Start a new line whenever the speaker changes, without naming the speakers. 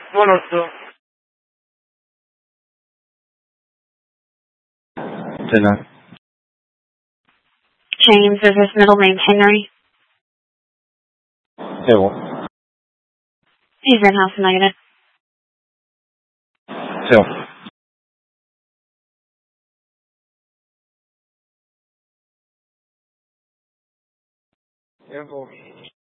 Buonasera.
Dinner.
James, is his middle name Henry?
Hill.
He's in-house negative.
Hill.
Info.